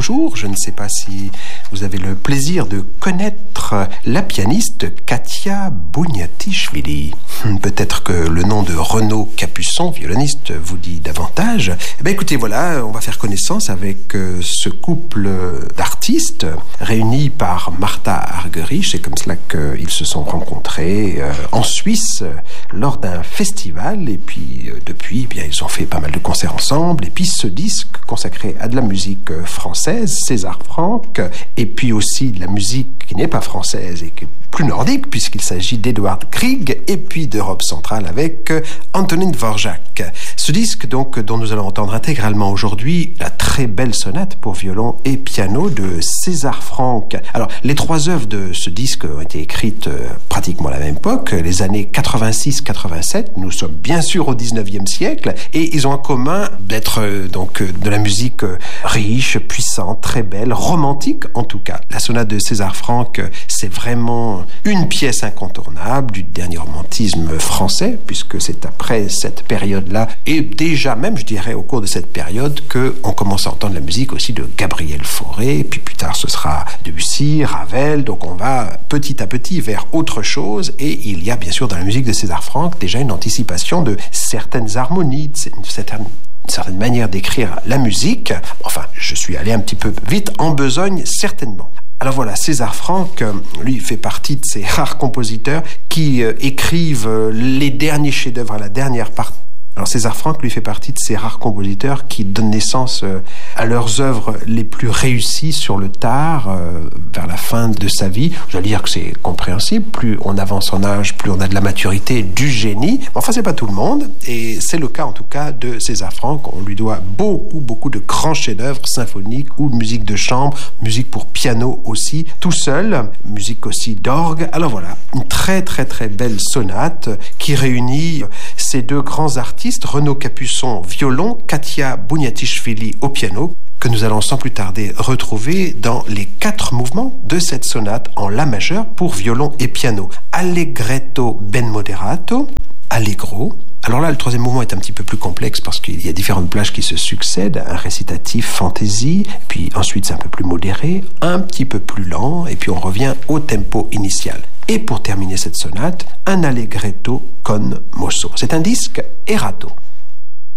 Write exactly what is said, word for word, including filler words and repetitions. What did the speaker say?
bonjour. Je ne sais pas si vous avez le plaisir de connaître la pianiste Katia Bouniatishvili. Peut-être que le nom de Renaud Capuçon, violoniste, vous dit davantage. Eh bien, écoutez, voilà, on va faire connaissance avec ce couple d'artistes réunis par Martha Argerich. C'est comme cela qu'ils se sont rencontrés en Suisse lors d'un festival. Et puis, depuis, eh bien, ils ont fait pas mal de concerts ensemble. Et puis, ce disque consacré à de la musique française, César Franck, et puis aussi de la musique qui n'est pas française et qui est plus nordique, puisqu'il s'agit d'Edvard Grieg, et puis d'Europe centrale avec Antonín Dvořák. Ce disque, donc, dont nous allons entendre intégralement aujourd'hui, la très belle sonate pour violon et piano de César Franck. Alors, les trois œuvres de ce disque ont été écrites euh, pratiquement à la même époque, les années quatre-vingt-six quatre-vingt-sept. Nous sommes bien sûr au dix-neuvième siècle, et ils ont en commun d'être euh, donc euh, de la musique euh, riche, puissante, très belle, romantique en tout cas. La sonate de César Franck, c'est vraiment une pièce incontournable du dernier romantisme français, puisque c'est après cette période-là, et déjà même, je dirais, au cours de cette période, qu'on commence à entendre la musique aussi de Gabriel Fauré, et puis plus tard ce sera Debussy, Ravel, donc on va petit à petit vers autre chose, et il y a bien sûr dans la musique de César Franck déjà une anticipation de certaines harmonies, une certaine une certaine manière d'écrire la musique. Enfin, je suis allé un petit peu vite en besogne, certainement. Alors voilà, César Franck, lui, fait partie de ces rares compositeurs qui euh, écrivent les derniers chefs-d'œuvre à la dernière partie. Alors César Franck, lui, fait partie de ces rares compositeurs qui donnent naissance euh, à leurs œuvres les plus réussies sur le tard, euh, vers la fin de sa vie. Je dois dire que c'est compréhensible. Plus on avance en âge, plus on a de la maturité, du génie. Enfin, c'est pas tout le monde. Et c'est le cas, en tout cas, de César Franck. On lui doit beaucoup, beaucoup de grands chefs-d'œuvre symphoniques ou de musique de chambre, musique pour piano aussi, tout seul, musique aussi d'orgue. Alors voilà, une très, très, très belle sonate qui réunit ces deux grands artistes, Renaud Capuçon, violon, Katia Bouniatishvili au piano, que nous allons sans plus tarder retrouver dans les quatre mouvements de cette sonate en la majeur pour violon et piano. Allegretto ben moderato, allegro. Alors là, le troisième mouvement est un petit peu plus complexe parce qu'il y a différentes plages qui se succèdent, un récitatif, fantaisie, puis ensuite c'est un peu plus modéré, un petit peu plus lent, et puis on revient au tempo initial. Et pour terminer cette sonate, un allegretto con mosso. C'est un disque errato.